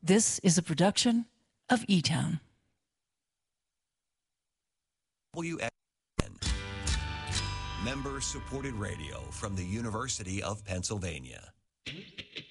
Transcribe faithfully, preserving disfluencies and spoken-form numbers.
This is a production of E-Town. W N, member-supported radio from the University of Pennsylvania.